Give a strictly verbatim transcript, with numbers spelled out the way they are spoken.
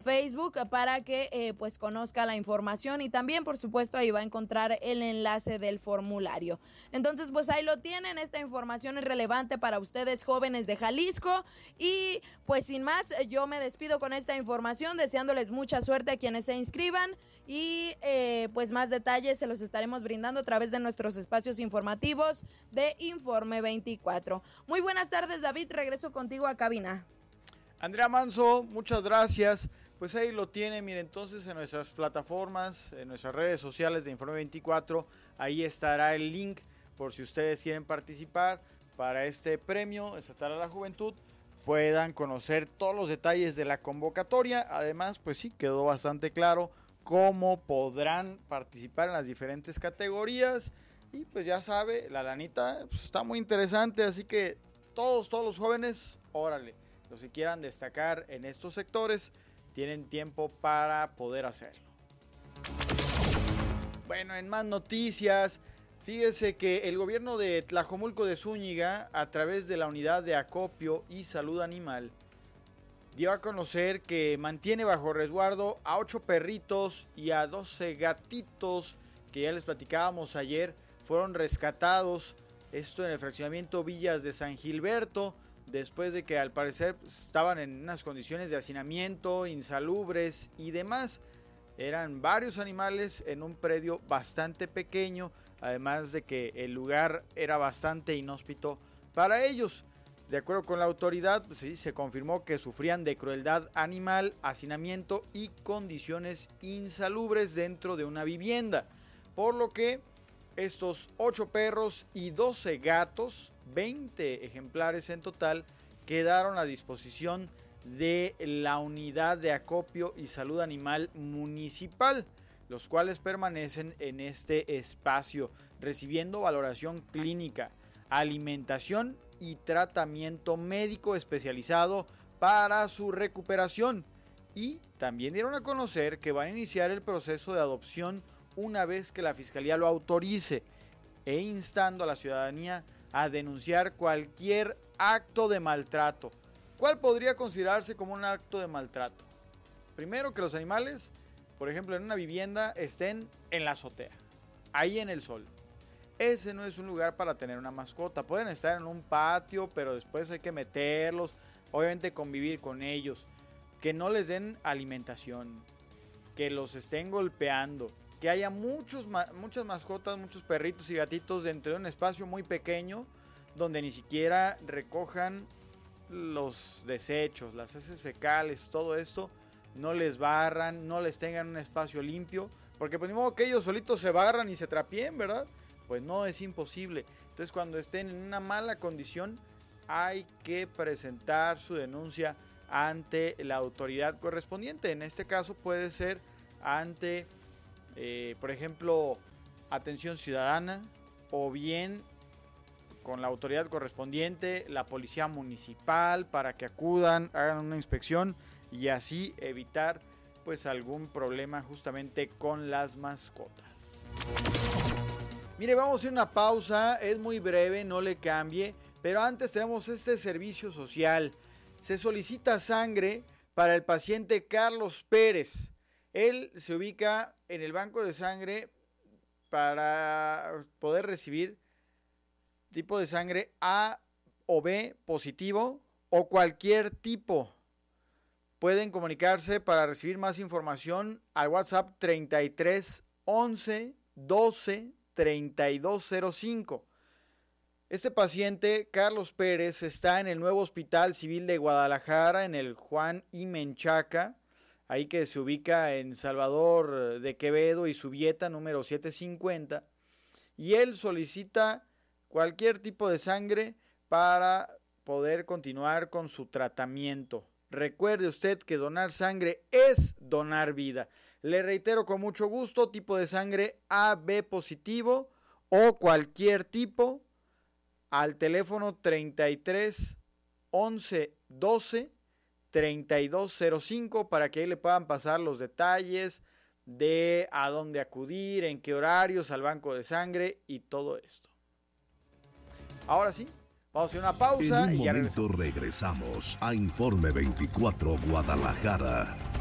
Facebook para que eh, pues conozca la información y también por supuesto ahí va a encontrar el enlace del formulario. Entonces pues ahí lo tienen, esta información es relevante para ustedes jóvenes de Jalisco y pues sin más yo me despido con esta información deseándoles mucha suerte a quienes se inscriban y eh, pues más detalles se los estaremos brindando a través de nuestros espacios informativos de Informe veinticuatro. Muy buenas tardes, David, regreso contigo a cabina. Andrea Manso, muchas gracias. Pues ahí lo tienen, miren, entonces en nuestras plataformas, en nuestras redes sociales de Informe veinticuatro, ahí estará el link por si ustedes quieren participar para este premio estatal a la juventud, puedan conocer todos los detalles de la convocatoria. Además, pues sí, quedó bastante claro cómo podrán participar en las diferentes categorías. Y pues ya sabe, la lanita pues, está muy interesante, así que todos, todos los jóvenes, órale. Los que quieran destacar en estos sectores tienen tiempo para poder hacerlo. Bueno, en más noticias, fíjese que el gobierno de Tlajomulco de Zúñiga, a través de la unidad de acopio y salud animal, dio a conocer que mantiene bajo resguardo a ocho perritos y a doce gatitos que ya les platicábamos ayer, fueron rescatados, esto en el fraccionamiento Villas de San Gilberto, después de que al parecer pues, estaban en unas condiciones de hacinamiento, insalubres y demás. Eran varios animales en un predio bastante pequeño, además de que el lugar era bastante inhóspito para ellos. De acuerdo con la autoridad, pues, sí, se confirmó que sufrían de crueldad animal, hacinamiento y condiciones insalubres dentro de una vivienda, por lo que estos ocho perros y doce gatos, veinte ejemplares en total, quedaron a disposición de la unidad de acopio y salud animal municipal, los cuales permanecen en este espacio, recibiendo valoración clínica, alimentación y tratamiento médico especializado para su recuperación. Y también dieron a conocer que van a iniciar el proceso de adopción una vez que la Fiscalía lo autorice, e instando a la ciudadanía a denunciar cualquier acto de maltrato. ¿Cuál podría considerarse como un acto de maltrato? Primero, que los animales, por ejemplo, en una vivienda estén en la azotea, ahí en el sol. Ese no es un lugar para tener una mascota. Pueden estar en un patio, pero después hay que meterlos, obviamente convivir con ellos, que no les den alimentación, que los estén golpeando, que haya muchos, muchas mascotas, muchos perritos y gatitos dentro de un espacio muy pequeño donde ni siquiera recojan los desechos, las heces fecales, todo esto, no les barran, no les tengan un espacio limpio, porque pues ni modo que ellos solitos se barran y se trapien, ¿verdad? Pues no, es imposible. Entonces, cuando estén en una mala condición, hay que presentar su denuncia ante la autoridad correspondiente. En este caso puede ser ante Eh, por ejemplo, atención ciudadana, o bien con la autoridad correspondiente, la policía municipal, para que acudan, hagan una inspección y así evitar pues algún problema justamente con las mascotas. Mire, vamos a hacer una pausa, es muy breve, no le cambie, pero antes tenemos este servicio social. Se solicita sangre para el paciente Carlos Pérez. Él se ubica en el banco de sangre para poder recibir tipo de sangre A o B positivo o cualquier tipo. Pueden comunicarse para recibir más información al WhatsApp treinta y tres once doce treinta y dos cero cinco. Este paciente, Carlos Pérez, está en el nuevo Hospital Civil de Guadalajara, en el Juan I. Menchaca, ahí que se ubica en Salvador de Quevedo y Subieta, número setecientos cincuenta, y él solicita cualquier tipo de sangre para poder continuar con su tratamiento. Recuerde usted que donar sangre es donar vida. Le reitero con mucho gusto, tipo de sangre A B positivo o cualquier tipo, al teléfono treinta y tres once doce treinta y dos cero cinco para que ahí le puedan pasar los detalles de a dónde acudir, en qué horarios, al banco de sangre y todo esto. Ahora sí, vamos a hacer una pausa en un y ya momento regresamos. regresamos a Informe veinticuatro Guadalajara.